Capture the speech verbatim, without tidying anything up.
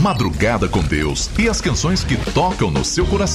Madrugada com Deus e as canções que tocam no seu coração.